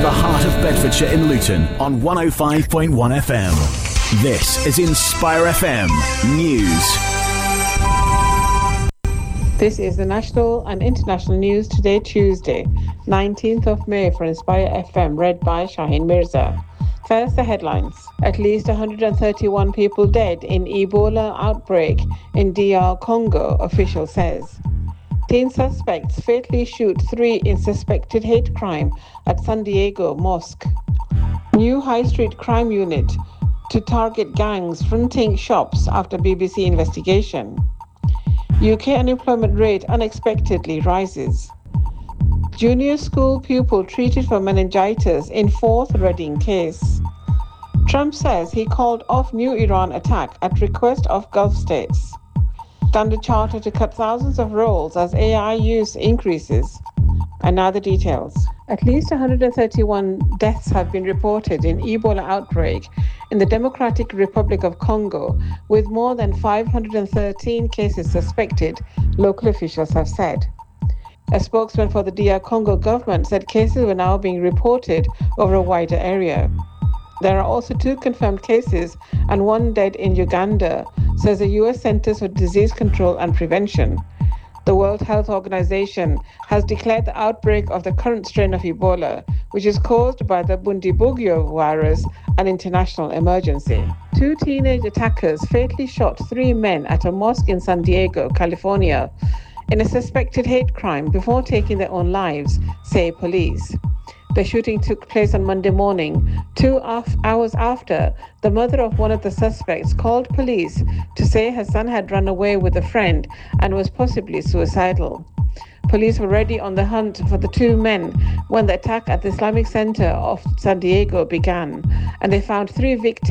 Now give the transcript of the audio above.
from the heart of Bedfordshire in Luton on 105.1 FM. This is Inspire FM News. This is the national and international news today, Tuesday, 19th of May for Inspire FM, read by Shaheen Mirza. First, the headlines. At least 131 people dead in Ebola outbreak in DR Congo, official says. 10 suspects fatally shoot 3 in suspected hate crime at San Diego mosque. New high street crime unit to target gangs fronting shops after BBC investigation. UK unemployment rate unexpectedly rises. Junior school pupil treated for meningitis in 4th Reading case. Trump says he called off new Iran attack at request of Gulf states. Standard Chartered to cut thousands of roles as AI use increases. And now the details. At least 131 deaths have been reported in Ebola outbreak in the Democratic Republic of Congo, with more than 513 cases suspected, local officials have said. A spokesman for the DR Congo government said cases were now being reported over a wider area. There are also 2 confirmed cases and 1 dead in Uganda, says the U.S. Centers for Disease Control and Prevention. The World Health Organization has declared the outbreak of the current strain of Ebola, which is caused by the Bundibugyo virus, an international emergency. 2 teenage attackers fatally shot 3 men at a mosque in San Diego, California, in a suspected hate crime before taking their own lives, say police. The shooting took place on Monday morning, 2 hours after the mother of one of the suspects called police to say her son had run away with a friend and was possibly suicidal. Police were ready on the hunt for the 2 men when the attack at the Islamic Center of San Diego began, and they found 3 victims.